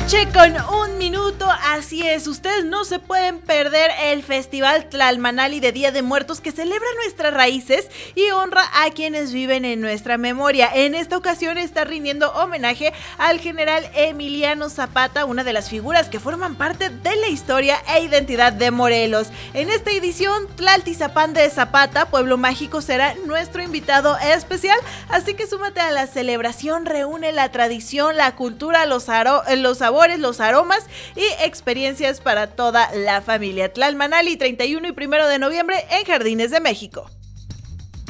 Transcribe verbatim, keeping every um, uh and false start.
noche con un minuto, así es, ustedes no se pueden perder el Festival Tlalmanali de Día de Muertos que celebra nuestras raíces y honra a quienes viven en nuestra memoria. En esta ocasión está rindiendo homenaje al general Emiliano Zapata, una de las figuras que forman parte de la historia e identidad de Morelos. En esta edición, Tlaltizapán de Zapata, Pueblo Mágico, será nuestro invitado especial, así que súmate a la celebración, reúne la tradición, la cultura, los, aro- los sabores, los aromas y experiencias para toda la familia. Tlalmanali, treinta y uno y primero de noviembre en Jardines de México.